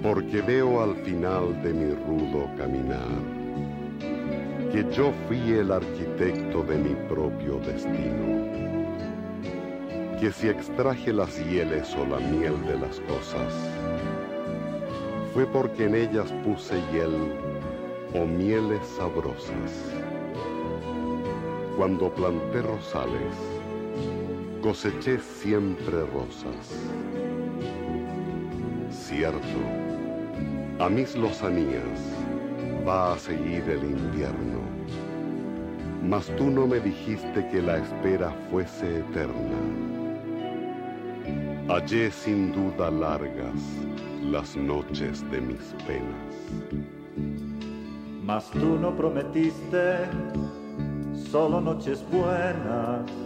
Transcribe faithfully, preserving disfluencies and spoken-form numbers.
porque veo al final de mi rudo caminar que yo fui el arquitecto de mi propio destino, que si extraje las hieles o la miel de las cosas, fue porque en ellas puse hiel o mieles sabrosas. Cuando planté rosales, coseché siempre rosas. Cierto, a mis lozanías va a seguir el invierno, mas tú no me dijiste que la espera fuese eterna. Hallé sin duda largas las noches de mis penas. Mas tú no prometiste solo noches buenas.